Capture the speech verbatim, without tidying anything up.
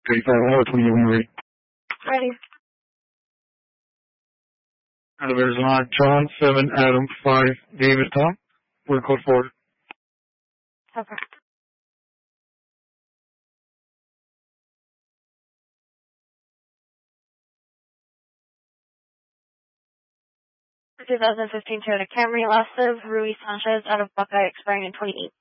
thirty-five hour twenty-eight when you're ready. Ready. Out of Arizona, John seven, Adam five, David Tom. Word code four. Okay. twenty fifteen Toyota Camry, last of Rui Sanchez out of Buckeye, expiring in twenty-eight.